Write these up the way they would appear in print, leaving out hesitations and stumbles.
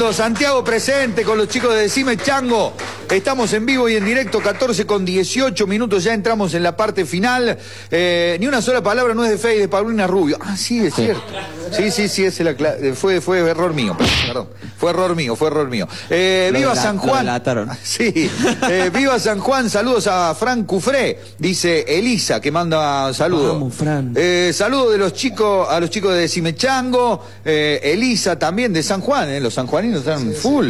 Fernando, Santiago presente con los chicos de Decime Chango. Estamos en vivo y en directo, 14:18 ya entramos en la parte final. Ni una sola palabra no es de Fey, de Paulina Rubio. Ah, sí, es cierto. Sí, fue error mío, perdón. Fue error mío. Viva San Juan. Sí, viva San Juan, saludos a Fran Cufré, dice Elisa, que manda saludos. Vamos, Fran. Saludos a los chicos de Decime Chango, Elisa también de San Juan, los sanjuaninos están full.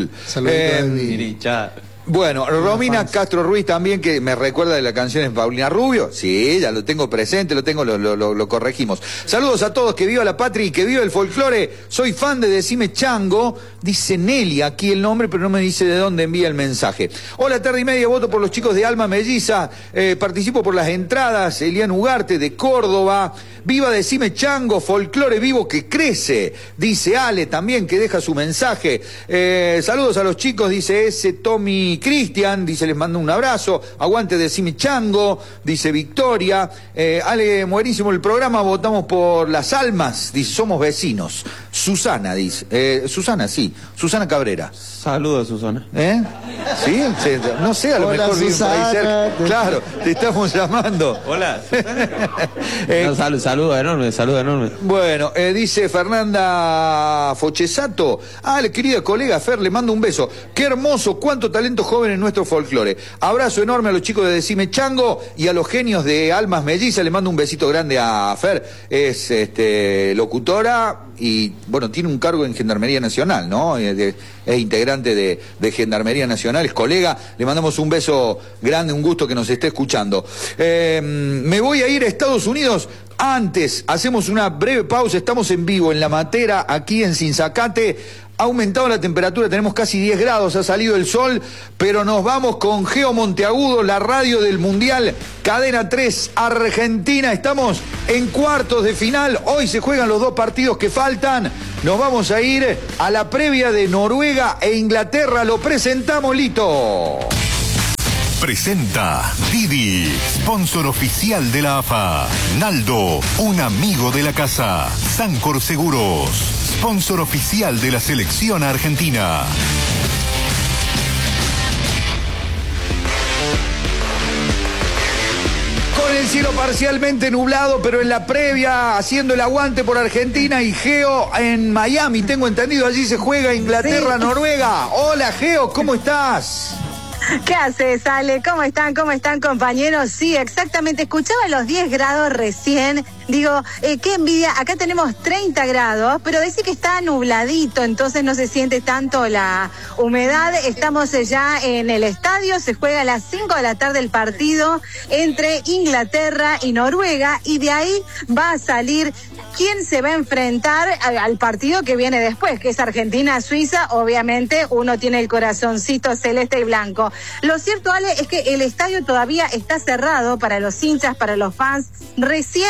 Bueno, Romina Castro Ruiz también, que me recuerda de la canción de Paulina Rubio. Sí, ya lo tengo presente, lo corregimos. Saludos a todos, que viva la patria y que viva el folclore. Soy fan de Decime Chango, dice Nelly, aquí el nombre, pero no me dice de dónde envía el mensaje. Hola, tarde y media, voto por los chicos de Alma Melliza, participo por las entradas, Elian Ugarte de Córdoba. Viva Decime Chango, folclore vivo que crece, dice Ale también, que deja su mensaje. Saludos a los chicos, dice ese Tommy Cristian, dice les mando un abrazo. Aguante Decime Chango, dice Victoria. Ale, buenísimo el programa, votamos por las almas, dice somos vecinos. Susana dice, Susana Cabrera. Saludos, Susana. ¿Sí? No sé, a lo Hola, mejor Susana. Claro, te estamos llamando. Hola, Susana. Saludo enorme. Bueno, dice Fernanda Fochesato. Querida colega Fer, le mando un beso. Qué hermoso, cuánto talento joven en nuestro folclore. Abrazo enorme a los chicos de Decime Chango y a los genios de Almas Melliza. Le mando un besito grande a Fer. Es locutora y, bueno, tiene un cargo en Gendarmería Nacional, ¿no? Es integrante de Gendarmería Nacional, es colega. Le mandamos un beso grande, un gusto que nos esté escuchando. Me voy a ir a Estados Unidos. Antes, hacemos una breve pausa, estamos en vivo en La Matera, aquí en Sinzacate. Ha aumentado la temperatura, tenemos casi 10 grados, ha salido el sol, pero nos vamos con Geo Monteagudo, la radio del Mundial, Cadena 3, Argentina. Estamos en cuartos de final, hoy se juegan los dos partidos que faltan. Nos vamos a ir a la previa de Noruega e Inglaterra, lo presentamos, Lito. Presenta Didi, sponsor oficial de la AFA. Naldo, un amigo de la casa. Sancor Seguros, sponsor oficial de la selección argentina. Con el cielo parcialmente nublado, pero en la previa haciendo el aguante por Argentina y Geo en Miami, tengo entendido, allí se juega Inglaterra-Noruega. Hola Geo, ¿cómo estás? ¿Qué haces, Ale? ¿Cómo están, compañeros? Sí, exactamente. Escuchaba los 10 grados recién. Digo, qué envidia. Acá tenemos 30 grados, pero decís que está nubladito, entonces no se siente tanto la humedad. Estamos ya en el estadio. Se juega a las 5 de la tarde el partido entre Inglaterra y Noruega. Y de ahí va a salir quién se va a enfrentar al partido que viene después, que es Argentina-Suiza. Obviamente uno tiene el corazoncito celeste y blanco. Lo cierto, Ale, es que el estadio todavía está cerrado para los hinchas, para los fans. Recién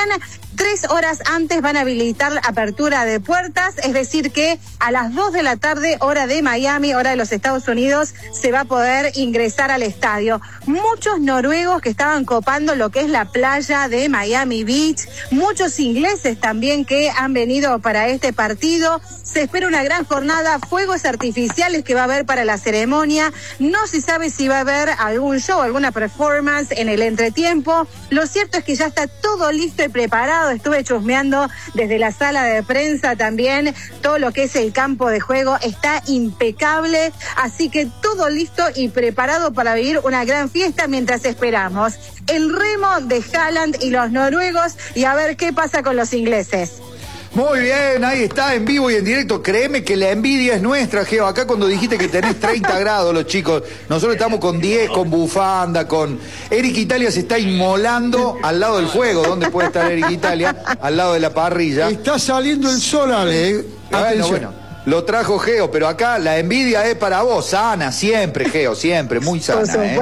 3 horas antes van a habilitar la apertura de puertas, es decir que a las 2 de la tarde, hora de Miami, hora de los Estados Unidos, se va a poder ingresar al estadio. Muchos noruegos que estaban copando lo que es la playa de Miami Beach, muchos ingleses también que han venido para este partido. Se espera una gran jornada, fuegos artificiales que va a haber para la ceremonia. No se sabe si va a haber algún show, alguna performance en el entretiempo. Lo cierto es que ya está todo listo y preparado. Estuve chusmeando desde la sala de prensa también. Todo lo que es el campo de juego está impecable. Así que todo listo y preparado para vivir una gran fiesta mientras esperamos el remo de Haaland y los noruegos y a ver qué pasa con los ingleses. Muy bien, ahí está, en vivo y en directo. Créeme que la envidia es nuestra, Geo. Acá cuando dijiste que tenés 30 grados los chicos, nosotros estamos con 10, con bufanda, con... Eric Italia se está inmolando al lado del fuego. ¿Dónde puede estar Eric Italia? Al lado de la parrilla. Está saliendo el sol, Ale. Bueno, lo trajo Geo, pero acá la envidia es para vos, sana, siempre, Geo, siempre, muy sana.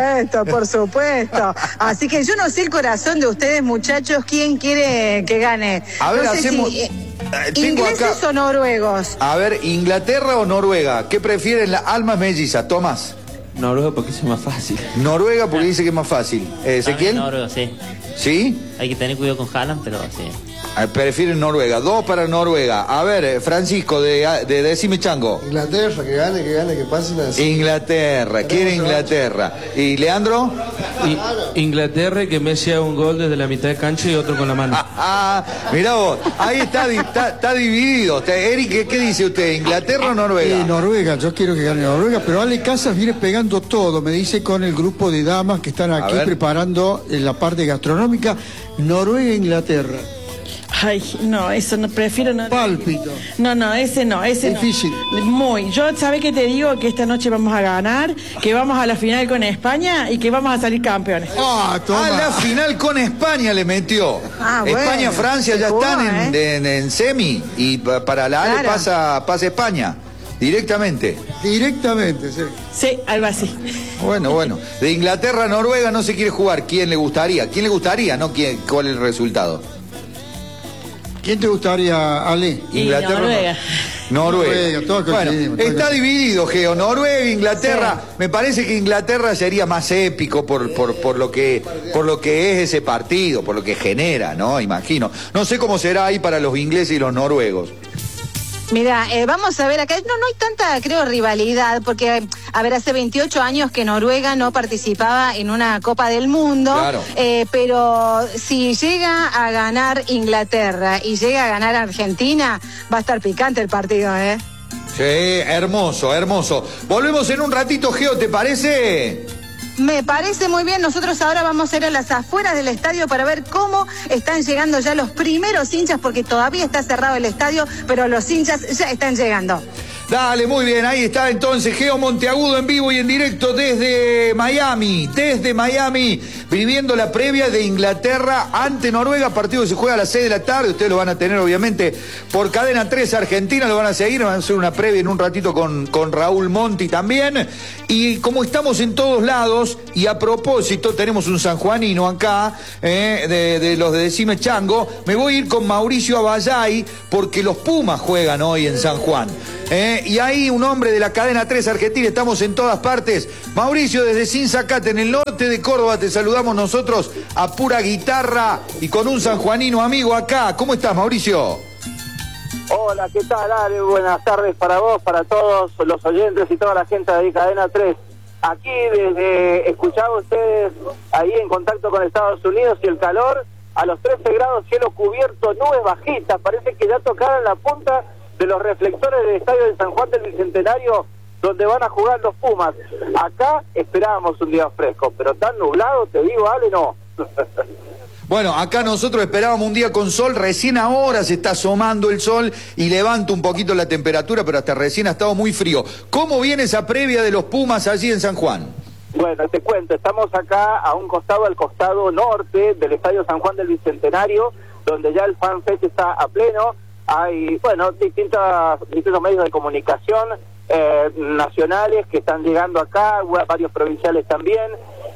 Por supuesto. Así que yo no sé el corazón de ustedes, muchachos, quién quiere que gane. A ver, no sé hacemos... ¿Ingleses o noruegos? A ver, ¿Inglaterra o Noruega? ¿Qué prefieren las almas mellizas? Tomás. Noruega porque es más fácil. Noruega porque dice que es más fácil. ¿Ezequiel? Noruega, sí. ¿Sí? Hay que tener cuidado con Haaland, pero sí. Prefieren Noruega. 2 para Noruega. A ver, Francisco, de Decime Chango. Inglaterra, que gane, que pasen así. Inglaterra, quiere Inglaterra. ¿Y Leandro? Inglaterra, y que Messi haga un gol desde la mitad de cancha y otro con la mano. Mirá vos, ahí está dividido. Eric, ¿qué dice usted? ¿Inglaterra o Noruega? Noruega, yo quiero que gane Noruega, pero Ale Casas viene pegando todo, me dice, con el grupo de damas que están aquí preparando en la parte gastronómica. Noruega e Inglaterra. Ay, no, eso no, prefiero no. Pálpito. No, ese difícil. No. Muy. Yo, ¿sabés qué te digo? Que esta noche vamos a ganar, que vamos a la final con España y que vamos a salir campeones. A la final con España le metió. Bueno, España-Francia ya están en semi y para la Ale pasa España. Directamente, sí. Sí, algo así. Bueno. De Inglaterra a Noruega no se quiere jugar. ¿Quién le gustaría? ¿No? ¿Cuál es el resultado? ¿Quién te gustaría, Ale? Inglaterra. Noruega. Bueno, está dividido, Geo. Noruega, Inglaterra. Sí. Me parece que Inglaterra sería más épico por lo que es ese partido, por lo que genera, ¿no? Imagino. No sé cómo será ahí para los ingleses y los noruegos. Mira, vamos a ver, acá no hay tanta, creo, rivalidad, porque, a ver, hace 28 años que Noruega no participaba en una Copa del Mundo, claro. Pero si llega a ganar Inglaterra y llega a ganar Argentina, va a estar picante el partido, ¿eh? Sí, hermoso. Volvemos en un ratito, Geo, ¿te parece? Me parece muy bien. Nosotros ahora vamos a ir a las afueras del estadio para ver cómo están llegando ya los primeros hinchas, porque todavía está cerrado el estadio, pero los hinchas ya están llegando. Dale, muy bien, ahí está entonces Geo Monteagudo en vivo y en directo desde Miami, viviendo la previa de Inglaterra ante Noruega, partido que se juega a las 6 de la tarde, ustedes lo van a tener obviamente por Cadena 3 Argentina, lo van a seguir, van a hacer una previa en un ratito con Raúl Monti también, y como estamos en todos lados, y a propósito, tenemos un sanjuanino acá, de los de Decime Chango, me voy a ir con Mauricio Abayay, porque los Pumas juegan hoy en San Juan. Y ahí un hombre de la Cadena 3 Argentina, estamos en todas partes. Mauricio, desde Sinzacate, en el norte de Córdoba, te saludamos nosotros a pura guitarra y con un sanjuanino amigo acá. ¿Cómo estás, Mauricio? Hola, ¿qué tal, Ale? Buenas tardes para vos, para todos los oyentes y toda la gente de Cadena 3. Aquí desde, escuchaba ustedes ahí en contacto con Estados Unidos y el calor, a los 13 grados, cielo cubierto, nubes bajitas, parece que ya tocaron la punta de los reflectores del estadio de San Juan del Bicentenario, donde van a jugar los Pumas. Acá esperábamos un día fresco, pero tan nublado, te digo, Ale, no. Bueno, acá nosotros esperábamos un día con sol, recién ahora se está asomando el sol y levanta un poquito la temperatura, pero hasta recién ha estado muy frío. ¿Cómo viene esa previa de los Pumas allí en San Juan? Bueno, te cuento, estamos acá a un costado, al costado norte del estadio San Juan del Bicentenario, donde ya el FanFest está a pleno. Hay, bueno, distintos medios de comunicación nacionales que están llegando acá, varios provinciales también.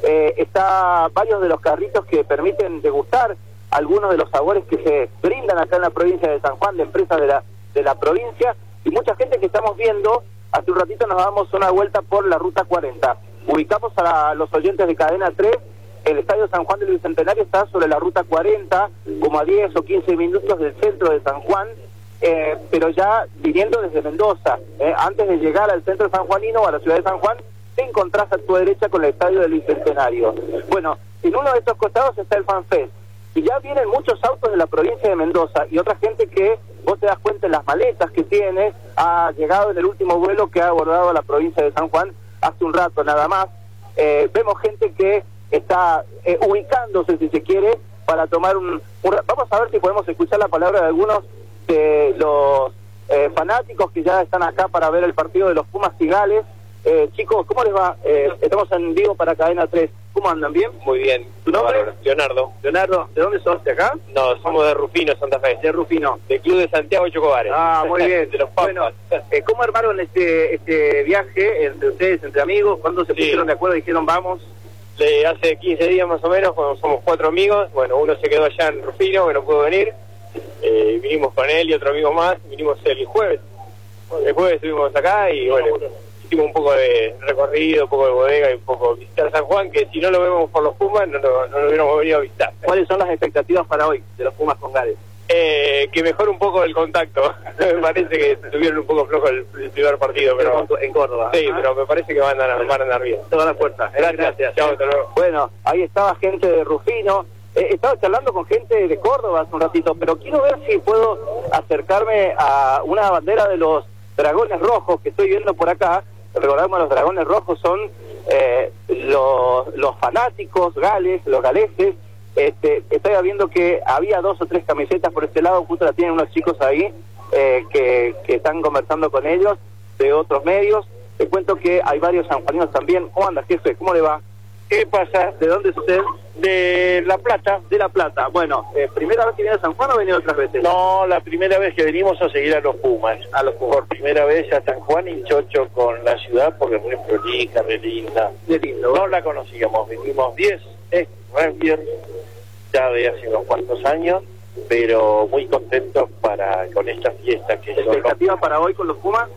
Está varios de los carritos que permiten degustar algunos de los sabores que se brindan acá en la provincia de San Juan, de empresas de la provincia, y mucha gente que estamos viendo. Hace un ratito nos damos una vuelta por la Ruta 40. Ubicamos a los oyentes de Cadena 3, el Estadio San Juan del Bicentenario está sobre la Ruta 40, como a 10 o 15 minutos del centro de San Juan, pero ya viniendo desde Mendoza, antes de llegar al centro sanjuanino o a la ciudad de San Juan, te encontrás a tu derecha con el Estadio del Bicentenario. Bueno, en uno de estos costados está el FanFest, y ya vienen muchos autos de la provincia de Mendoza, y otra gente que, vos te das cuenta en las maletas que tiene, ha llegado en el último vuelo que ha abordado a la provincia de San Juan, hace un rato nada más. Vemos gente que está ubicándose, si se quiere, para tomar vamos a ver si podemos escuchar la palabra de algunos de los fanáticos que ya están acá para ver el partido de los Pumas Cigales. Chicos, ¿cómo les va? Estamos en vivo para Cadena 3. ¿Cómo andan? ¿Bien? Muy bien. ¿Tu nombre? Leonardo. Leonardo, ¿de dónde sos? ¿De acá? No, somos de Rufino, Santa Fe. De Rufino. Del Club de Santiago y Chocobares. Ah, muy bien. De los Pampas. Bueno, ¿cómo armaron este viaje entre ustedes, entre amigos? ¿Cuándo se pusieron de acuerdo y dijeron vamos? Hace 15 días más o menos, cuando somos 4 amigos. Bueno, uno se quedó allá en Rufino, que no pudo venir. Vinimos con él y otro amigo más. Vinimos el jueves. El jueves estuvimos acá y bueno, hicimos un poco de recorrido, un poco de bodega y un poco visitar San Juan, que si no lo vemos por los Pumas no lo hubiéramos venido a visitar. ¿Cuáles son las expectativas para hoy de los Pumas con Gales? Que mejore un poco el contacto. Me parece que tuvieron un poco flojo el primer partido, pero en Córdoba. Sí, pero me parece que van a andar bien. Toda la fuerza. Gracias. Chao, hasta luego. Bueno, ahí estaba gente de Rufino. Estaba charlando con gente de Córdoba hace un ratito, pero quiero ver si puedo acercarme a una bandera de los Dragones Rojos que estoy viendo por acá. Recordamos, los Dragones Rojos son los fanáticos gales, los galeses. Estaba viendo que había 2 o 3 camisetas por este lado, justo la tienen unos chicos ahí que están conversando con ellos de otros medios. Te cuento que hay varios sanjuaninos también. ¿Cómo anda, jefe? ¿Cómo le va? ¿Qué pasa? ¿De dónde es usted? De La Plata. De La Plata. Bueno, ¿primera vez que viene a San Juan o venido otras veces? No, la primera vez que venimos a seguir a los Pumas. A los Pumas. Por primera vez a San Juan y chocho con la ciudad porque es muy prolija, re linda. Qué lindo. No la conocíamos, vinimos 10 Rangers ya de hace unos cuantos años, pero muy contentos con esta fiesta. Que ¿expectativa para hoy con los Pumas?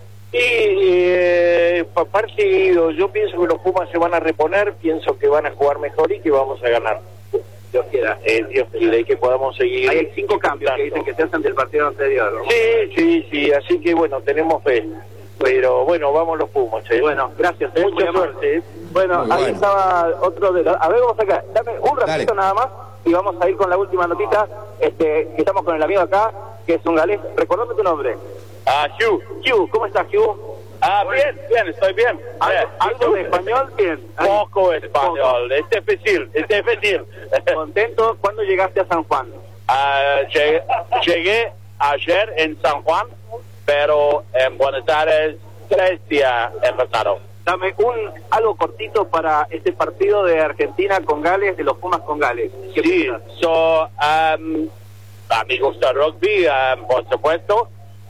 Y partido, yo pienso que los Pumas se van a reponer, pienso que van a jugar mejor y que vamos a ganar. Dios quiera. Dios quiera y que podamos seguir. Hay 5 cambios que dicen que se hacen del partido anterior, ¿no? Sí, así que bueno, tenemos fe. Pero bueno, vamos los Pumas. Bueno, gracias. Mucha suerte. Bueno, ahí estaba otro de los... A ver, vamos acá. Dame un ratito nada más y vamos a ir con la última notita. Que estamos con el amigo acá, que es un galés. Recordame tu nombre. Hugh, ¿cómo estás, Hugh? Bien, estoy bien. ¿Algo de español? Bien. Poco español, es difícil. ¿Contento? ¿Cuándo llegaste a San Juan? Llegué ayer en San Juan, pero en Buenos Aires 3 días empezado. Dame algo cortito para este partido de Argentina con Gales, de los Pumas con Gales. Sí, a mí me gusta rugby, por supuesto.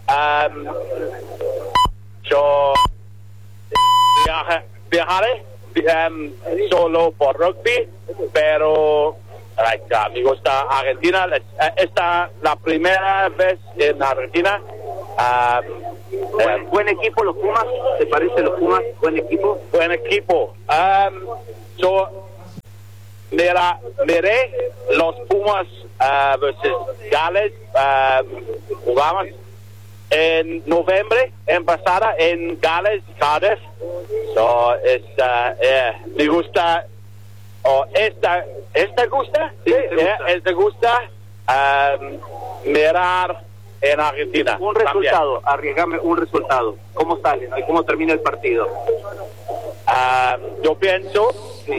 Yo viajaré solo por rugby, pero me gusta Argentina. Esta es la primera vez en Argentina. Buen equipo los Pumas, ¿te parece los Pumas? Buen equipo. Yo miré los Pumas versus Gales, jugamos en noviembre, en pasada, en Gales, Cardiff. Me gusta, esta gusta, gusta mirar en Argentina. Un resultado, arriesgame un resultado. ¿Cómo sale? ¿No? ¿Y cómo termina el partido? Yo pienso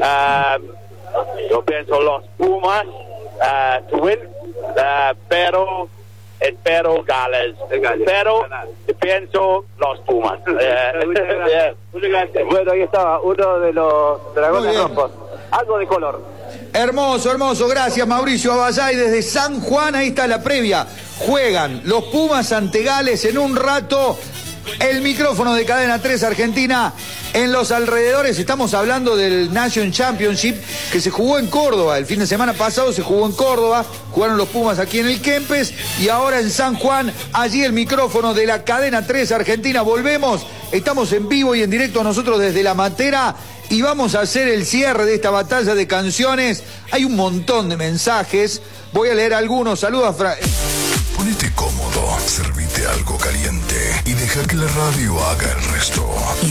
los Pumas to win, pero espero Gales. Pero pienso los Pumas. Muchas gracias. Bueno, ahí estaba uno de los Dragones Rojos. Algo de color. Hermoso, gracias Mauricio Aballay desde San Juan, ahí está la previa. Juegan los Pumas ante Gales en un rato. El micrófono de Cadena 3 Argentina en los alrededores. Estamos hablando del Nation Championship que se jugó en Córdoba. El fin de semana pasado se jugó en Córdoba. Jugaron los Pumas aquí en el Kempes. Y ahora en San Juan, allí el micrófono de la Cadena 3 Argentina. Volvemos. Estamos en vivo y en directo nosotros desde La Matera. Y vamos a hacer el cierre de esta batalla de canciones. Hay un montón de mensajes. Voy a leer algunos. Saludos a Ponete cómodo, servite algo caliente y deja que la radio haga el resto.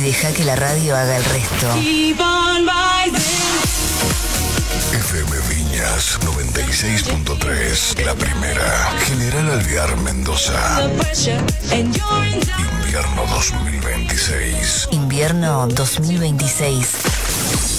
FM Viñas 96.3, la primera. General Alvear Mendoza. Invierno 2026.